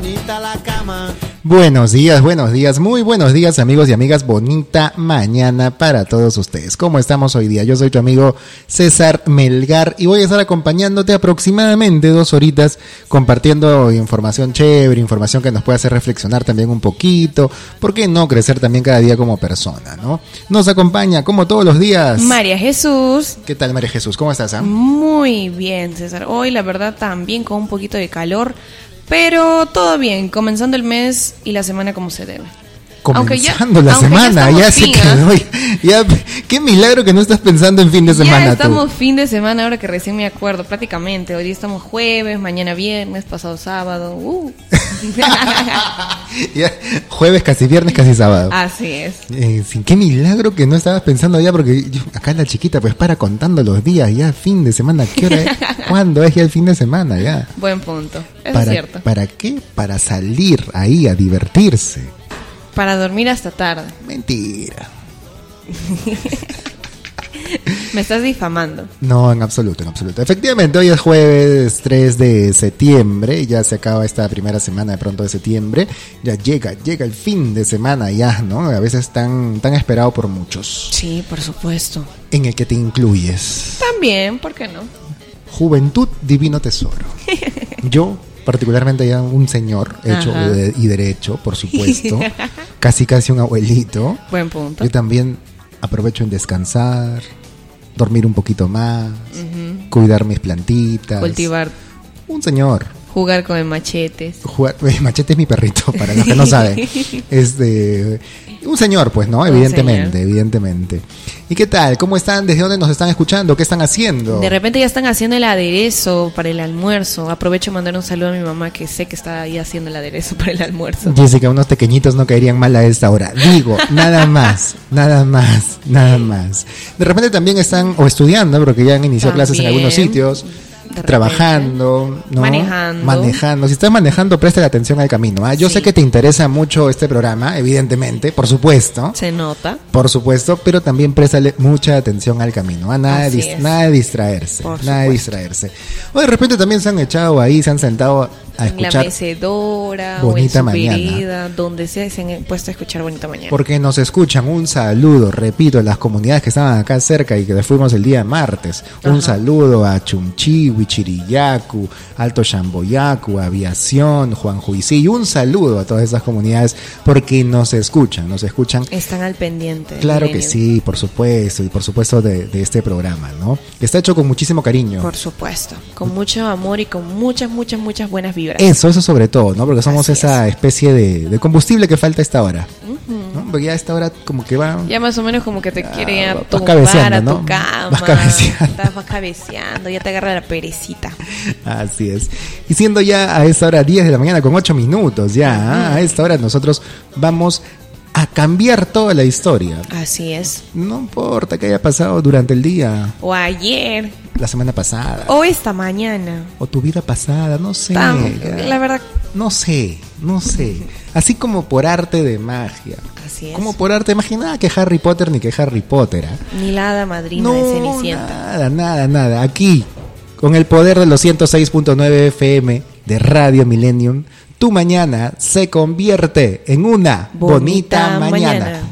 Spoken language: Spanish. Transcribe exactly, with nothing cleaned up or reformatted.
bonita la cama. Buenos días, buenos días, muy buenos días amigos y amigas, bonita mañana para todos ustedes. ¿Cómo estamos hoy día? Yo soy tu amigo César Melgar y voy a estar acompañándote aproximadamente dos horitas compartiendo información chévere, información que nos puede hacer reflexionar también un poquito, ¿por qué no crecer también cada día como persona, no? Nos acompaña como todos los días María Jesús. ¿Qué tal María Jesús? ¿Cómo estás? Ah? Muy bien, César. Hoy la verdad también con un poquito de calor. Pero todo bien, comenzando el mes y la semana como se debe. Comenzando ya, la semana, ya, ya se fin, quedó. Ya, qué milagro que no estás pensando en fin de semana. Ya estamos tú. fin de semana, ahora que recién me acuerdo, prácticamente. Hoy día estamos jueves, mañana viernes, pasado sábado. Uh. Ya, jueves, casi viernes, casi sábado. Así es. Eh, sí, qué milagro que no estabas pensando ya, porque yo, acá la chiquita pues para contando los días, ya fin de semana, ¿qué hora es? ¿Cuándo es ya el fin de semana? Ya. Buen punto, eso ¿Para, es cierto. ¿Para qué? Para salir ahí a divertirse. Para dormir hasta tarde. Mentira. Me estás difamando. No, en absoluto, en absoluto. Efectivamente, hoy es jueves tres de septiembre, ya se acaba esta primera semana de pronto de septiembre, ya llega, llega el fin de semana ya, ¿no? A veces tan, tan esperado por muchos. Sí, por supuesto. En el que te incluyes. También, ¿por qué no? Juventud, divino tesoro. Yo, particularmente ya un señor hecho de, y derecho, por supuesto, casi casi un abuelito. Buen punto. Yo también aprovecho en descansar, dormir un poquito más, uh-huh. cuidar mis plantitas. Cultivar. Un señor. Jugar con el machetes. Jugar, el machete es mi perrito, para los que no saben. Este, un señor, pues, ¿no? Evidentemente, señor. evidentemente. ¿Y qué tal? ¿Cómo están? ¿Desde dónde nos están escuchando? ¿Qué están haciendo? De repente ya están haciendo el aderezo para el almuerzo. Aprovecho de mandar un saludo a mi mamá, que sé que está ahí haciendo el aderezo para el almuerzo. Jessica, unos pequeñitos no caerían mal a esta hora. Digo, nada más, nada más, nada más. De repente también están o estudiando, porque ya han iniciado también clases en algunos sitios. Trabajando, ¿no? Manejando. Manejando. Si estás manejando, presta atención al camino. ¿eh? Yo sí. sé que te interesa mucho este programa, evidentemente, por supuesto. Se nota. Por supuesto, pero también préstale mucha atención al camino. ¿eh? Nada, de dis- nada de distraerse. Por nada de distraerse. O de repente también se han echado ahí, se han sentado a escuchar. En la mecedora, bonita o en su mañana. Vereda, donde sea, se han puesto a escuchar Bonita Mañana. Porque nos escuchan. Un saludo, repito, a las comunidades que estaban acá cerca y que fuimos el día martes. Un Ajá. saludo a Chumchiwi, Chiriyacu, Alto Chamboyacu, Aviación, Juan Juicí. Y un saludo a todas esas comunidades porque nos escuchan, nos escuchan. Están al pendiente. Claro que sí, por supuesto, y por supuesto de, de este programa, ¿no? Está hecho con muchísimo cariño. Por supuesto, con mucho amor y con muchas, muchas, muchas buenas vibras. Eso, eso sobre todo, ¿no? Porque somos Así esa es. especie de, de combustible que falta a esta hora. Uh-huh. ¿no? Porque ya a esta hora como que va... Ya más o menos como que te ah, quiere a tumbar a tu ¿no? cama. Vas cabeceando. Estás vas cabeceando, ya te agarra la perecita. Así es. Y siendo ya a esta hora diez de la mañana con ocho minutos, ya uh-huh. a esta hora nosotros vamos a cambiar toda la historia. Así es. No importa que haya pasado durante el día. O ayer. La semana pasada. O esta mañana. O tu vida pasada, no sé. Tam, la verdad. No sé, no sé. Así como por arte de magia. Así es. Como por arte de magia. Nada que Harry Potter ni que Harry Potter. ¿eh? Ni la hada madrina no, de Cenicienta. Nada, nada, nada. Aquí, con el poder de los ciento seis punto nueve F M de Radio Millennium, tu mañana se convierte en una bonita, bonita mañana. mañana.